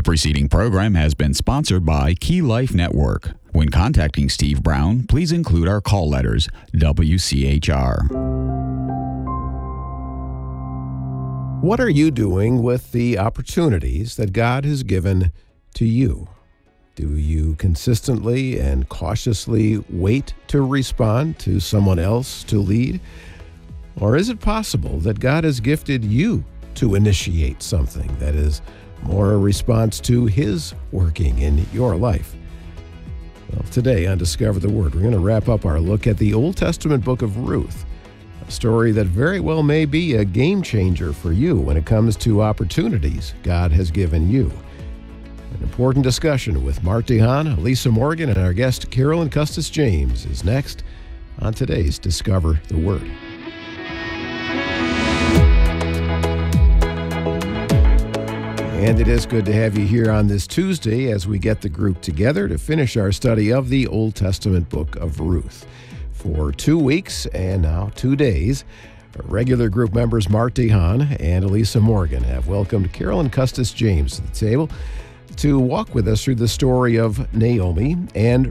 The preceding program has been sponsored by Key Life Network. When contacting Steve Brown, please include our call letters, WCHR. What are you doing with the opportunities that God has given to you? Do you consistently and cautiously wait to respond to someone else to lead? Or is it possible that God has gifted you to initiate something that is more a response to His working in your life? Well, today on Discover the Word, we're going to wrap up our look at the Old Testament book of Ruth, a story that very well may be a game changer for you when it comes to opportunities God has given you. An important discussion with Mart DeHaan, Elisa Morgan, and our guest Carolyn Custis James is next on today's Discover the Word. And it is good to have you here on this Tuesday as we get the group together to finish our study of the Old Testament book of Ruth. For 2 weeks and now 2 days, regular group members Mart DeHaan and Elisa Morgan have welcomed Carolyn Custis James to the table to walk with us through the story of Naomi and